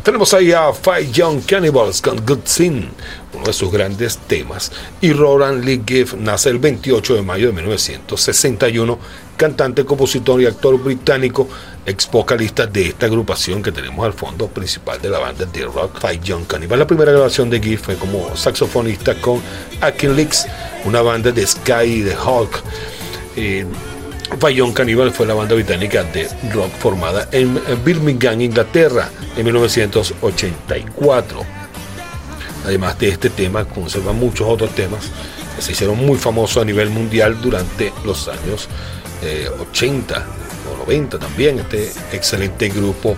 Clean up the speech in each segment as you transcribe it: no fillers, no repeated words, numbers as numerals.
Tenemos ahí a Five Young Cannibals con Good Sin, uno de sus grandes temas. Y Roland Lee Gibb nace el 28 de mayo de 1961, cantante, compositor y actor británico, ex vocalista de esta agrupación que tenemos al fondo principal de la banda de rock, Five Young Cannibals. La primera grabación de Gibb fue como saxofonista con Akin Licks, una banda de ska y de Hulk. Five Young Cannibals fue la banda británica de rock formada en Birmingham, Inglaterra, en 1984. Además de este tema, conservan muchos otros temas que se hicieron muy famosos a nivel mundial durante los años 80 o 90 también, este excelente grupo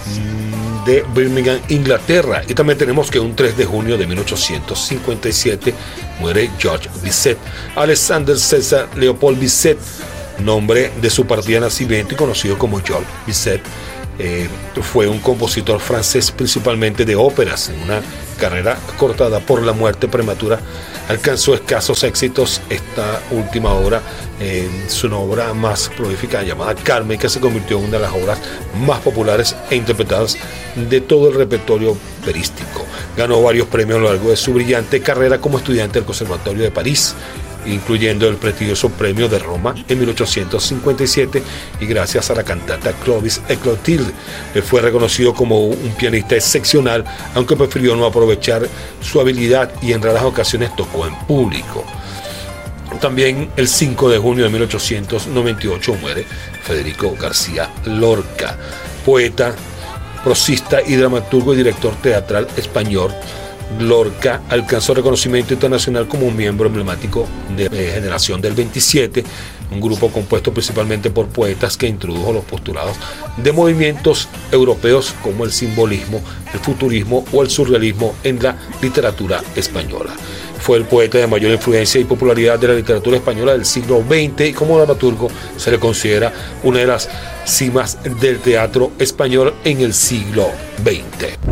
de Birmingham, Inglaterra. Y también tenemos que un 3 de junio de 1857 muere George Bizet. Alexander César Leopold Bizet, nombre de su partida de nacimiento y conocido como George Bizet, fue un compositor francés principalmente de óperas. En una carrera cortada por la muerte prematura, alcanzó escasos éxitos esta última obra en su obra más prolífica llamada Carmen, que se convirtió en una de las obras más populares e interpretadas de todo el repertorio operístico. Ganó varios premios a lo largo de su brillante carrera como estudiante del Conservatorio de París, incluyendo el prestigioso premio de Roma en 1857, y gracias a la cantata Clovis Clotilde fue reconocido como un pianista excepcional, aunque prefirió no aprovechar su habilidad y en raras ocasiones tocó en público. También el 5 de junio de 1898 muere Federico García Lorca, poeta, prosista y dramaturgo y director teatral español. Lorca alcanzó reconocimiento internacional como un miembro emblemático de Generación del 27, un grupo compuesto principalmente por poetas que introdujo los postulados de movimientos europeos como el simbolismo, el futurismo o el surrealismo en la literatura española. Fue el poeta de mayor influencia y popularidad de la literatura española del siglo XX y como dramaturgo se le considera una de las cimas del teatro español en el siglo XX.